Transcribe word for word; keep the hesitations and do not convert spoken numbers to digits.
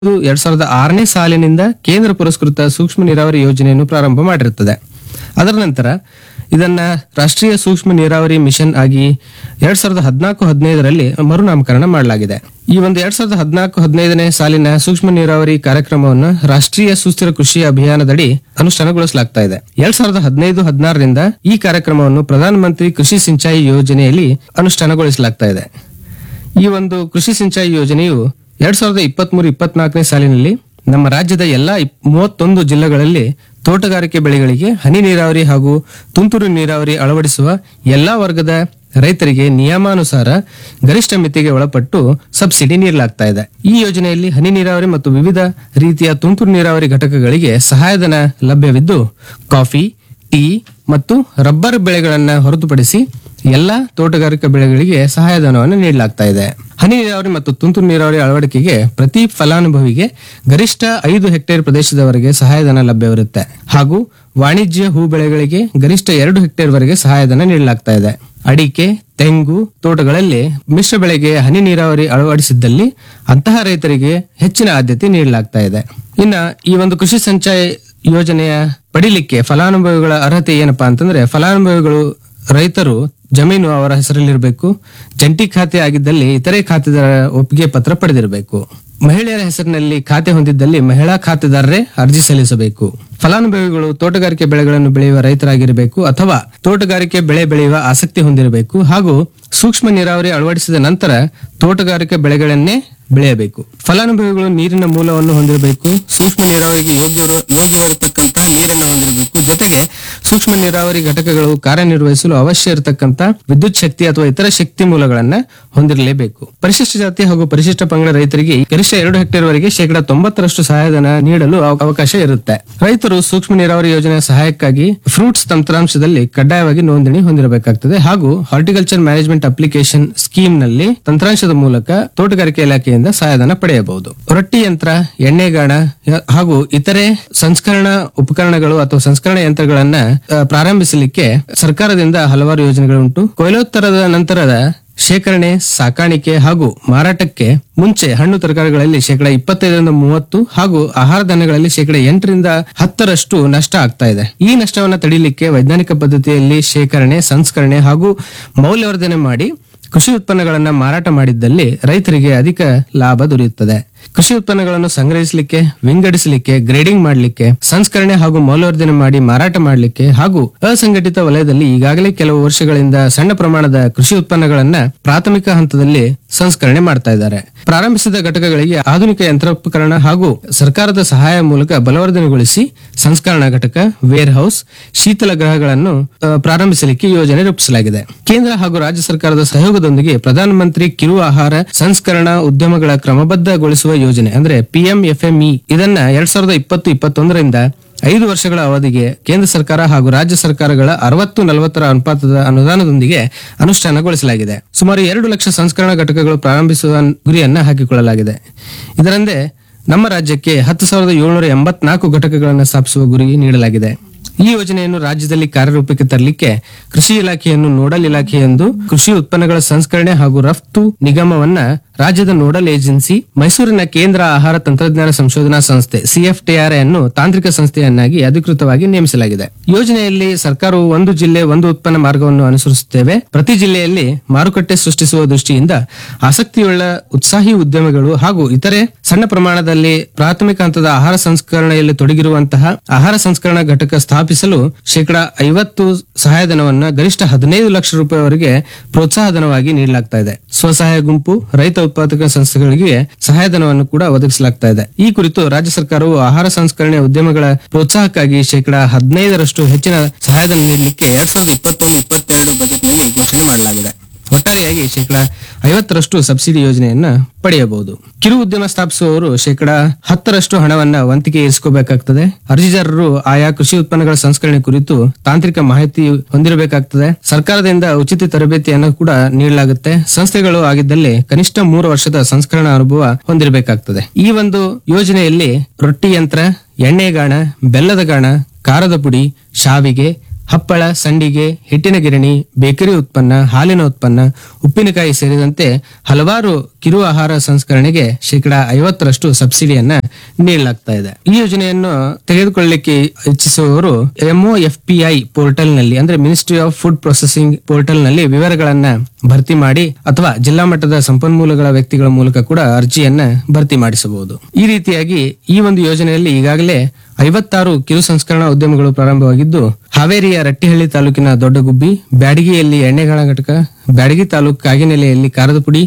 ಇದು ಎರಡ್ ಸಾವಿರದ ಆರನೇ ಸಾಲಿನಿಂದ ಕೇಂದ್ರ ಪುರಸ್ಕೃತ ಸೂಕ್ಷ್ಮ ನೀರಾವರಿ ಯೋಜನೆಯನ್ನು ಪ್ರಾರಂಭ ಮಾಡಿರುತ್ತದೆ. ಅದರ ನಂತರ ಇದನ್ನ ರಾಷ್ಟ್ರೀಯ ಸೂಕ್ಷ್ಮ ನೀರಾವರಿ ಮಿಷನ್ ಆಗಿ ಎರಡ್ ಸಾವಿರದ ಹದಿನಾಲ್ಕು ಹದಿನೈದರಲ್ಲಿ ಮರುನಾಮಕರಣ ಮಾಡಲಾಗಿದೆ. ಈ ಒಂದು ಎರಡ್ ಸಾವಿರದ ಹದಿನಾಲ್ಕು ಹದಿನೈದನೇ ಸಾಲಿನ ಸೂಕ್ಷ್ಮ ನೀರಾವರಿ ಕಾರ್ಯಕ್ರಮವನ್ನು ರಾಷ್ಟ್ರೀಯ ಸುಸ್ಥಿರ ಕೃಷಿ ಅಭಿಯಾನದಡಿ ಅನುಷ್ಠಾನಗೊಳಿಸಲಾಗ್ತಾ ಇದೆ. ಎರಡ್ ಸಾವಿರದ ಹದಿನೈದು ಹದಿನಾರರಿಂದ ಈ ಕಾರ್ಯಕ್ರಮವನ್ನು ಪ್ರಧಾನಮಂತ್ರಿ ಕೃಷಿ ಸಿಂಚಾಯಿ ಯೋಜನೆಯಲ್ಲಿ ಅನುಷ್ಠಾನಗೊಳಿಸಲಾಗ್ತಾ ಇದೆ. ಈ ಒಂದು ಕೃಷಿ ಸಿಂಚಾಯಿ ಯೋಜನೆಯು ಎರಡ್ ಸಾವಿರದ ಇಪ್ಪತ್ತ್ ಮೂರು ಇಪ್ಪತ್ನಾಲ್ಕನೇ ಸಾಲಿನಲ್ಲಿ ನಮ್ಮ ರಾಜ್ಯದ ಎಲ್ಲಾ ಮೂವತ್ತೊಂದು ಜಿಲ್ಲೆಗಳಲ್ಲಿ ತೋಟಗಾರಿಕೆ ಬೆಳೆಗಳಿಗೆ ಹನಿ ನೀರಾವರಿ ಹಾಗೂ ತುಂತುರು ನೀರಾವರಿ ಅಳವಡಿಸುವ ಎಲ್ಲಾ ವರ್ಗದ ರೈತರಿಗೆ ನಿಯಮಾನುಸಾರ ಗರಿಷ್ಠ ಮಿತಿಗೆ ಒಳಪಟ್ಟು ಸಬ್ಸಿಡಿ ನೀಡಲಾಗ್ತಾ ಇದೆ. ಈ ಯೋಜನೆಯಲ್ಲಿ ಹನಿ ನೀರಾವರಿ ಮತ್ತು ವಿವಿಧ ರೀತಿಯ ತುಂತುರು ನೀರಾವರಿ ಘಟಕಗಳಿಗೆ ಸಹಾಯಧನ ಲಭ್ಯವಿದ್ದು, ಕಾಫಿ, ಟೀ ಮತ್ತು ರಬ್ಬರ್ ಬೆಳೆಗಳನ್ನ ಹೊರತುಪಡಿಸಿ ಎಲ್ಲಾ ತೋಟಗಾರಿಕಾ ಬೆಳೆಗಳಿಗೆ ಸಹಾಯಧನವನ್ನು ನೀಡಲಾಗ್ತಾ ಇದೆ. ಹನಿ ನೀರಾವರಿ ಮತ್ತು ತುಂತುರು ನೀರಾವರಿ ಅಳವಡಿಕೆಗೆ ಪ್ರತಿ ಫಲಾನುಭವಿಗೆ ಗರಿಷ್ಠ ಐದು ಹೆಕ್ಟೇರ್ ಪ್ರದೇಶದವರೆಗೆ ಸಹಾಯಧನ ಲಭ್ಯವಿರುತ್ತೆ ಹಾಗೂ ವಾಣಿಜ್ಯ ಹೂ ಬೆಳೆಗಳಿಗೆ ಗರಿಷ್ಠ ಎರಡು ಹೆಕ್ಟೇರ್ ವರೆಗೆ ಸಹಾಯಧನ ನೀಡಲಾಗ್ತಾ ಇದೆ. ಅಡಿಕೆ, ತೆಂಗು ತೋಟಗಳಲ್ಲಿ ಮಿಶ್ರ ಬೆಳೆಗೆ ಹನಿ ನೀರಾವರಿ ಅಳವಡಿಸಿದ್ದಲ್ಲಿ ಅಂತಹ ರೈತರಿಗೆ ಹೆಚ್ಚಿನ ಆದ್ಯತೆ ನೀಡಲಾಗ್ತಾ ಇದೆ. ಇನ್ನ ಈ ಒಂದು ಕೃಷಿ ಸಿಂಚಾಯಿ ಯೋಜನೆಯ ಪಡಿಲಿಕ್ಕೆ ಫಲಾನುಭವಿಗಳ ಅರ್ಹತೆ ಏನಪ್ಪಾ ಅಂತಂದ್ರೆ, ಫಲಾನುಭವಿಗಳು ರೈತರು ಜಮೀನು ಅವರ ಹೆಸರಲ್ಲಿರಬೇಕು. ಜಂಟಿ ಖಾತೆ ಆಗಿದ್ದಲ್ಲಿ ಇತರೆ ಖಾತೆದಾರರ ಒಪ್ಪಿಗೆ ಪತ್ರ ಪಡೆದಿರಬೇಕು. ಮಹಿಳೆಯರ ಹೆಸರಿನಲ್ಲಿ ಖಾತೆ ಹೊಂದಿದ್ದಲ್ಲಿ ಮಹಿಳಾ ಖಾತೆದಾರರೇ ಅರ್ಜಿ ಸಲ್ಲಿಸಬೇಕು. ಫಲಾನುಭವಿಗಳು ತೋಟಗಾರಿಕೆ ಬೆಳೆಗಳನ್ನು ಬೆಳೆಯುವ ರೈತರಾಗಿರಬೇಕು ಅಥವಾ ತೋಟಗಾರಿಕೆ ಬೆಳೆ ಬೆಳೆಯುವ ಆಸಕ್ತಿ ಹೊಂದಿರಬೇಕು ಹಾಗೂ ಸೂಕ್ಷ್ಮ ನೀರಾವರಿ ಅಳವಡಿಸಿದ ನಂತರ ತೋಟಗಾರಿಕೆ ಬೆಳೆಗಳನ್ನೇ ಬೆಳೆಯಬೇಕು. ಫಲಾನುಭವಿಗಳು ನೀರಿನ ಮೂಲವನ್ನು ಹೊಂದಿರಬೇಕು. ಸೂಕ್ಷ್ಮ ನೀರಾವರಿಗೆ ಯೋಗ್ಯ ಯೋಗ್ಯವಿರತಕ್ಕಂತ ನೀರನ್ನು ಹೊಂದಿರಬೇಕು. ಜೊತೆಗೆ ಸೂಕ್ಷ್ಮ ನೀರಾವರಿ ಘಟಕಗಳು ಕಾರ್ಯನಿರ್ವಹಿಸಲು ಅವಶ್ಯ ಇರತಕ್ಕಂತ ವಿದ್ಯುತ್ ಶಕ್ತಿ ಅಥವಾ ಇತರ ಶಕ್ತಿ ಮೂಲಗಳನ್ನ ಹೊಂದಿರಲೇಬೇಕು. ಪರಿಶಿಷ್ಟ ಜಾತಿ ಹಾಗೂ ಪರಿಶಿಷ್ಟ ಪಂಗಡ ರೈತರಿಗೆ ಗರಿಷ್ಠ ಎರಡು ಹೆಕ್ಟೇರ್ ವರೆಗೆ ಶೇಕಡಾ ತೊಂಬತ್ತರಷ್ಟು ಸಹಾಯಧನ ನೀಡಲು ಅವ- ಅವಕಾಶ ಇರುತ್ತೆ. ರೈತರು ಸೂಕ್ಷ್ಮ ನೀರಾವರಿ ಯೋಜನೆಯ ಸಹಾಯಕ್ಕಾಗಿ ಫ್ರೂಟ್ಸ್ ತಂತ್ರಾಂಶದಲ್ಲಿ ಕಡ್ಡಾಯವಾಗಿ ನೋಂದಣಿ ಹೊಂದಿರಬೇಕಾಗ್ತದೆ ಹಾಗೂ ಹಾರ್ಟಿಕಲ್ಚರ್ ಮ್ಯಾನೇಜ್ಮೆಂಟ್ ಅಪ್ಲಿಕೇಶನ್ ಸ್ಕೀಮ್ ನಲ್ಲಿ ತಂತ್ರಾಂಶದ ಮೂಲಕ ತೋಟಗಾರಿಕೆ ಇಲಾಖೆಯಿಂದ ಸಹಾಯಧನ ಪಡೆಯಬಹುದು. ರೊಟ್ಟಿ ಯಂತ್ರ, ಎಣ್ಣೆಗಾಣ ಹಾಗೂ ಇತರೆ ಸಂಸ್ಕರಣಾ ಉಪಕರಣಗಳು ಅಥವಾ ಸಂಸ್ಕರಣಾ ಯಂತ್ರಗಳನ್ನ ಆ, ಪ್ರಾರಂಭಿಸಲಿಕ್ಕೆ ಸರ್ಕಾರದಿಂದ ಹಲವಾರು ಯೋಜನೆಗಳುಂಟು. ಕೊಯ್ಲೋತ್ತರದ ನಂತರದ ಶೇಖರಣೆ, ಸಾಕಾಣಿಕೆ ಹಾಗೂ ಮಾರಾಟಕ್ಕೆ ಮುಂಚೆ ಹಣ್ಣು ತರಕಾರಿಗಳಲ್ಲಿ ಶೇಕಡಾ ಇಪ್ಪತ್ತೈದರಿಂದ ಮೂವತ್ತು ಹಾಗೂ ಆಹಾರ ಧಾನ್ಯಗಳಲ್ಲಿ ಶೇಕಡಾ ಎಂಟರಿಂದ ಹತ್ತರಷ್ಟು ನಷ್ಟ ಆಗ್ತಾ ಇದೆ. ಈ ನಷ್ಟವನ್ನು ತಡೆಯಲಿಕ್ಕೆ ವೈಜ್ಞಾನಿಕ ಪದ್ಧತಿಯಲ್ಲಿ ಶೇಖರಣೆ, ಸಂಸ್ಕರಣೆ ಹಾಗೂ ಮೌಲ್ಯವರ್ಧನೆ ಮಾಡಿ ಕೃಷಿ ಉತ್ಪನ್ನಗಳನ್ನ ಮಾರಾಟ ಮಾಡಿದ್ದಲ್ಲಿ ರೈತರಿಗೆ ಅಧಿಕ ಲಾಭ ದೊರೆಯುತ್ತದೆ. ಕೃಷಿ ಉತ್ಪನ್ನಗಳನ್ನು ಸಂಗ್ರಹಿಸಲಿಕ್ಕೆ, ವಿಂಗಡಿಸಲಿಕ್ಕೆ, ಗ್ರೇಡಿಂಗ್ ಮಾಡಲಿಕ್ಕೆ, ಸಂಸ್ಕರಣೆ ಹಾಗೂ ಮೌಲ್ಯವರ್ಧನೆ ಮಾಡಿ ಮಾರಾಟ ಮಾಡಲಿಕ್ಕೆ ಹಾಗೂ ಅಸಂಘಟಿತ ವಲಯದಲ್ಲಿ ಈಗಾಗಲೇ ಕೆಲವು ವರ್ಷಗಳಿಂದ ಸಣ್ಣ ಪ್ರಮಾಣದ ಕೃಷಿ ಉತ್ಪನ್ನಗಳನ್ನ ಪ್ರಾಥಮಿಕ ಹಂತದಲ್ಲಿ ಸಂಸ್ಕರಣೆ ಮಾಡ್ತಾ ಇದ್ದಾರೆ. ಪ್ರಾರಂಭಿಸಿದ ಘಟಕಗಳಿಗೆ ಆಧುನಿಕ ಯಂತ್ರೋಪಕರಣ ಹಾಗೂ ಸರ್ಕಾರದ ಸಹಾಯ ಮೂಲಕ ಬಲವರ್ಧನೆಗೊಳಿಸಿ ಸಂಸ್ಕರಣಾ ಘಟಕ, ವೇರ್ ಹೌಸ್, ಶೀತಲ ಗೃಹಗಳನ್ನು ಆ, ಪ್ರಾರಂಭಿಸಲಿಕ್ಕೆ ಯೋಜನೆ ರೂಪಿಸಲಾಗಿದೆ. ಕೇಂದ್ರ ಹಾಗೂ ರಾಜ್ಯ ಸರ್ಕಾರದ ಸಹಯೋಗದೊಂದಿಗೆ ಪ್ರಧಾನಮಂತ್ರಿ ಕಿರು ಆಹಾರ ಸಂಸ್ಕರಣಾ ಉದ್ಯಮಗಳ ಕ್ರಮಬದ್ಧಗೊಳಿಸುವ ಯೋಜನೆ ಅಂದ್ರೆ ಪಿಎಂ ಎಫ್ಎಂಇ ಇದನ್ನ ಎರಡ್ ಸಾವಿರದ ಇಪ್ಪತ್ತು ಇಪ್ಪತ್ತೊಂದರಿಂದ ಐದು ವರ್ಷಗಳ ಅವಧಿಗೆ ಕೇಂದ್ರ ಸರ್ಕಾರ ಹಾಗೂ ರಾಜ್ಯ ಸರ್ಕಾರಗಳ ಅರವತ್ತು ನಲವತ್ತರ ಅನುಪಾತದ ಅನುದಾನದೊಂದಿಗೆ ಅನುಷ್ಠಾನಗೊಳಿಸಲಾಗಿದೆ. ಸುಮಾರು ಎರಡು ಲಕ್ಷ ಸಂಸ್ಕರಣಾ ಘಟಕಗಳು ಪ್ರಾರಂಭಿಸುವ ಗುರಿಯನ್ನ ಹಾಕಿಕೊಳ್ಳಲಾಗಿದೆ. ಇದರಂತೆ ನಮ್ಮ ರಾಜ್ಯಕ್ಕೆ ಹತ್ತು ಸಾವಿರದ ಏಳ್ನೂರ ಎಂಬತ್ನಾಲ್ಕು ಘಟಕಗಳನ್ನು ಸ್ಥಾಪಿಸುವ ಗುರಿ ನೀಡಲಾಗಿದೆ. ಈ ಯೋಜನೆಯನ್ನು ರಾಜ್ಯದಲ್ಲಿ ಕಾರ್ಯರೂಪಕ್ಕೆ ತರಲಿಕ್ಕೆ ಕೃಷಿ ಇಲಾಖೆಯನ್ನು ನೋಡಲ್ ಇಲಾಖೆ ಎಂದು ಕೃಷಿ ಉತ್ಪನ್ನಗಳ ಸಂಸ್ಕರಣೆ ಹಾಗೂ ರಫ್ತು ನಿಗಮವನ್ನ ರಾಜ್ಯದ ನೋಡಲ್ ಏಜೆನ್ಸಿ, ಮೈಸೂರಿನ ಕೇಂದ್ರ ಆಹಾರ ತಂತ್ರಜ್ಞಾನ ಸಂಶೋಧನಾ ಸಂಸ್ಥೆ ಸಿಎಫ್ಟಿಆರ್ಐ ಅನ್ನು ತಾಂತ್ರಿಕ ಸಂಸ್ಥೆಯನ್ನಾಗಿ ಅಧಿಕೃತವಾಗಿ ನೇಮಿಸಲಾಗಿದೆ. ಯೋಜನೆಯಲ್ಲಿ ಸರ್ಕಾರವು ಒಂದು ಜಿಲ್ಲೆ ಒಂದು ಉತ್ಪನ್ನ ಮಾರ್ಗವನ್ನು ಅನುಸರಿಸುತ್ತೇವೆ. ಪ್ರತಿ ಜಿಲ್ಲೆಯಲ್ಲಿ ಮಾರುಕಟ್ಟೆ ಸೃಷ್ಟಿಸುವ ದೃಷ್ಟಿಯಿಂದ ಆಸಕ್ತಿಯುಳ್ಳ ಉತ್ಸಾಹಿ ಉದ್ಯಮಿಗಳು ಹಾಗೂ ಇತರೆ ಸಣ್ಣ ಪ್ರಮಾಣದಲ್ಲಿ ಪ್ರಾಥಮಿಕ ಹಂತದ ಆಹಾರ ಸಂಸ್ಕರಣೆಯಲ್ಲಿ ತೊಡಗಿರುವಂತಹ ಆಹಾರ ಸಂಸ್ಕರಣಾ ಘಟಕ ಸ್ಥಾಪಿಸಲು ಶೇಕಡಾ ಐವತ್ತು ಸಹಾಯಧನವನ್ನ ಗರಿಷ್ಠ ಹದಿನೈದು ಲಕ್ಷ ರೂಪಾಯಿವರೆಗೆ ಪ್ರೋತ್ಸಾಹಧನವಾಗಿ ನೀಡಲಾಗ್ತಾ ಇದೆ. ಸ್ವಸಹಾಯ ಗುಂಪು, ರೈತ ಉತ್ಪಾದಕ ಸಂಸ್ಥೆಗಳಿಗೆ ಸಹಾಯಧನವನ್ನು ಕೂಡ ಒದಗಿಸಲಾಗ್ತಾ ಇದೆ. ಈ ಕುರಿತು ರಾಜ್ಯ ಸರ್ಕಾರವು ಆಹಾರ ಸಂಸ್ಕರಣೆ ಉದ್ಯಮಗಳ ಪ್ರೋತ್ಸಾಹಕ್ಕಾಗಿ ಶೇಕಡಾ ಹದಿನೈದರಷ್ಟು ಹೆಚ್ಚಿನ ಸಹಾಯಧನ ನೀಡಲಿಕ್ಕೆ ಎರಡ್ ಸಾವಿರದ ಇಪ್ಪತ್ತೊಂದು ಇಪ್ಪತ್ತೆರಡು ಬಜೆಟ್ನಲ್ಲಿ ಘೋಷಣೆ ಮಾಡಲಾಗಿದೆ. ಒಟ್ಟಾರೆಯಾಗಿ ಶೇಕಡಾ ಐವತ್ತರಷ್ಟು ಸಬ್ಸಿಡಿ ಯೋಜನೆಯನ್ನ ಪಡೆಯಬಹುದು. ಕಿರು ಉದ್ಯಮ ಸ್ಥಾಪಿಸುವವರು ಶೇಕಡಾ ಹತ್ತರಷ್ಟು ಹಣವನ್ನ ವಂತಿಗೆ ಇರಿಸಿಕೋಬೇಕಾಗ್ತದೆ. ಅರ್ಜಿದಾರರು ಆಯಾ ಕೃಷಿ ಉತ್ಪನ್ನಗಳ ಸಂಸ್ಕರಣೆ ಕುರಿತು ತಾಂತ್ರಿಕ ಮಾಹಿತಿ ಹೊಂದಿರಬೇಕಾಗ್ತದೆ. ಸರ್ಕಾರದಿಂದ ಉಚಿತ ತರಬೇತಿಯನ್ನು ಕೂಡ ನೀಡಲಾಗುತ್ತೆ. ಸಂಸ್ಥೆಗಳು ಆಗಿದ್ದಲ್ಲಿ ಕನಿಷ್ಠ ಮೂರು ವರ್ಷದ ಸಂಸ್ಕರಣಾ ಅನುಭವ ಹೊಂದಿರಬೇಕಾಗ್ತದೆ. ಈ ಒಂದು ಯೋಜನೆಯಲ್ಲಿ ರೊಟ್ಟಿ ಯಂತ್ರ, ಎಣ್ಣೆಗಾಣ, ಬೆಲ್ಲದ ಗಾಣ, ಖಾರದ ಪುಡಿ, ಶಾವಿಗೆ, ಹಪ್ಪಳ, ಸಂಡಿಗೆ, ಹಿಟ್ಟಿನ ಗಿರಣಿ, ಬೇಕರಿ ಉತ್ಪನ್ನ, ಹಾಲಿನ ಉತ್ಪನ್ನ, ಉಪ್ಪಿನಕಾಯಿ ಸೇರಿದಂತೆ ಹಲವಾರು ಕಿರು ಆಹಾರ ಸಂಸ್ಕರಣೆಗೆ ಶೇಕಡಾ ಐವತ್ತರಷ್ಟು ಸಬ್ಸಿಡಿಯನ್ನ ನೀಡಲಾಗ್ತಾ ಇದೆ. ಈ ಯೋಜನೆಯನ್ನು ತೆಗೆದುಕೊಳ್ಳಲಿಕ್ಕೆ ಇಚ್ಛಿಸುವವರು ಎಂಒಎಫ್ಪಿಐ ಪೋರ್ಟಲ್ ನಲ್ಲಿ ಅಂದ್ರೆ ministry of food processing portal ನಲ್ಲಿ ವಿವರಗಳನ್ನ ಭರ್ತಿ ಮಾಡಿ ಅಥವಾ ಜಿಲ್ಲಾ ಮಟ್ಟದ ಸಂಪನ್ಮೂಲಗಳ ವ್ಯಕ್ತಿಗಳ ಮೂಲಕ ಕೂಡ ಅರ್ಜಿಯನ್ನ ಭರ್ತಿ ಮಾಡಿಸಬಹುದು. ಈ ರೀತಿಯಾಗಿ ಈ ಒಂದು ಯೋಜನೆಯಲ್ಲಿ ಈಗಾಗಲೇ ಐವತ್ತಾರು ಕಿರು ಸಂಸ್ಕರಣಾ ಉದ್ಯಮಗಳು ಪ್ರಾರಂಭವಾಗಿದ್ದು, ಹಾವೇರಿಯ ರಟ್ಟಿಹಳ್ಳಿ ತಾಲೂಕಿನ ದೊಡ್ಡಗುಬ್ಬಿ, ಬ್ಯಾಡಗಿಯಲ್ಲಿ ಎಣ್ಣೆಗಾಳ ಘಟಕ, ಬ್ಯಾಡಗಿ ತಾಲೂಕು ಕಾಗಿನೆಲೆಯಲ್ಲಿ ಕಾರದ ಪುಡಿ,